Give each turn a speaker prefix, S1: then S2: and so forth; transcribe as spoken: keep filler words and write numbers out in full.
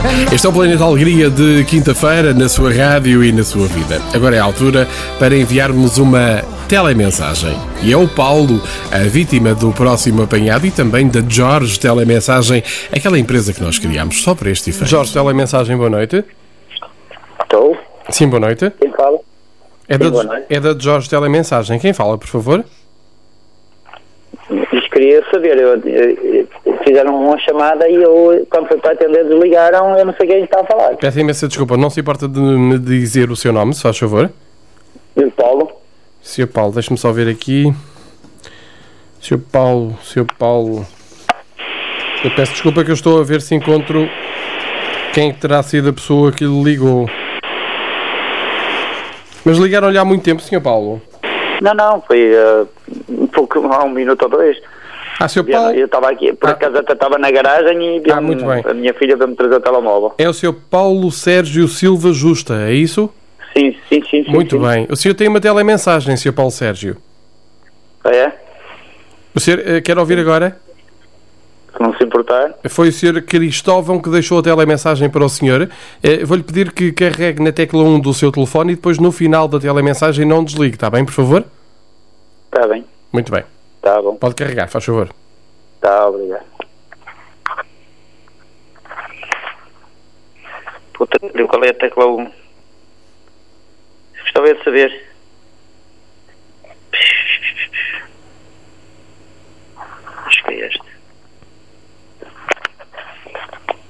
S1: Este é o Planeta Alegria de quinta-feira, na sua rádio e na sua vida. Agora é a altura para enviarmos uma telemensagem. E é o Paulo, a vítima do próximo apanhado, e também da Jorge Telemensagem, aquela empresa que nós criámos só para este efeito. Jorge Telemensagem, boa noite.
S2: Estou.
S1: Sim, boa noite.
S2: Quem fala?
S1: É,
S2: Sim,
S1: da,
S2: boa noite.
S1: é da Jorge Telemensagem. Quem fala, por favor?
S2: Isto queria saber, eu, eu, fizeram uma chamada e eu, quando foi para atender, desligaram, eu não sei quem está a falar.
S1: Peço imensa desculpa, não se importa de me dizer o seu nome, se faz favor?
S2: E o Paulo?
S1: senhor Paulo, deixe-me só ver aqui. senhor Paulo, senhor Paulo... Eu peço desculpa que eu estou a ver se encontro quem terá sido a pessoa que lhe ligou. Mas ligaram-lhe há muito tempo, senhor Paulo?
S2: Não, não, foi uh, um pouco, há um minuto ou dois.
S1: Ah, senhor Paulo...
S2: Eu estava aqui, por
S1: ah.
S2: acaso até estava na garagem e
S1: ah, muito bem.
S2: A minha filha veio-me trazer o telemóvel.
S1: É o senhor Paulo Sérgio Silva Justa, é isso?
S2: Sim, sim, sim. sim
S1: muito
S2: sim.
S1: bem. O senhor tem uma telemensagem, senhor Paulo Sérgio.
S2: Ah, é?
S1: O senhor uh, quer ouvir agora?
S2: Se não se importar.
S1: Foi o senhor Cristóvão que deixou a telemensagem para o senhor. Uh, Vou-lhe pedir que carregue na tecla um do seu telefone e depois no final da telemensagem não desligue, está bem, por favor?
S2: Está bem.
S1: Muito bem.
S2: Está bom.
S1: Pode carregar, faz favor.
S2: Está, obrigado. Puta, qual é a tecla um? Gostava de saber.